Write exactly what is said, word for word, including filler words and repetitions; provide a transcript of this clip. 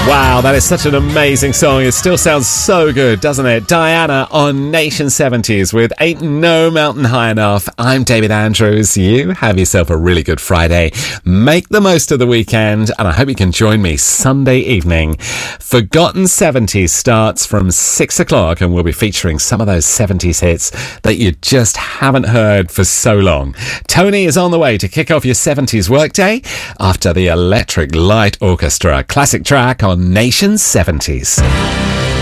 Wow, that is such an amazing song. It still sounds so good, doesn't it? Diana on Nation seventies with Ain't No Mountain High Enough. I'm David Andrews. You have yourself a really good Friday. Make the most of the weekend, and I hope you can join me Sunday evening. Forgotten seventies starts from six o'clock, and we'll be featuring some of those seventies hits that you just haven't heard for so long. Tony is on the way to kick off your seventies workday after the Electric Light Orchestra classic track on Nation seventies.